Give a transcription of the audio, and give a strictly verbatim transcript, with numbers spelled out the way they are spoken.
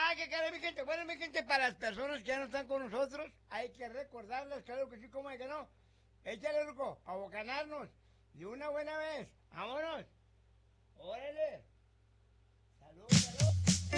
Ah, qué cara, mi gente. Bueno, mi gente, para las personas que ya no están con nosotros, hay que recordarles, claro que sí, como hay que no. Échale, loco, a bocanarnos. De una buena vez. Vámonos.